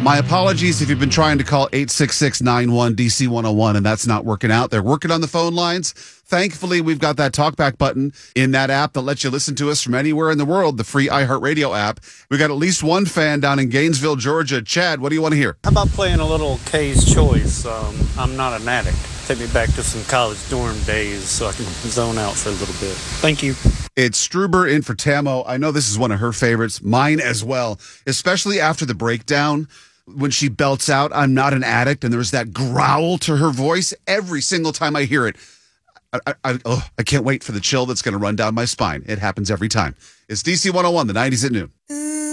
My apologies if you've been trying to call 866-91-DC-101 and that's not working out. They're working on the phone lines. Thankfully, we've got that talkback button in that app that lets you listen to us from anywhere in the world, the free iHeartRadio app. We got at least one fan down in Gainesville, Georgia. Chad, what do you want to hear? How about playing a little K's Choice? I'm not an addict. Take me back to some college dorm days so I can zone out for a little bit. Thank you. It's Struber in for Tamo. I know this is one of her favorites, mine as well, especially after the breakdown when she belts out, "I'm not an addict," and there's that growl to her voice every single time I hear it. I can't wait for the chill that's going to run down my spine. It happens every time. It's DC 101, the 90s at noon.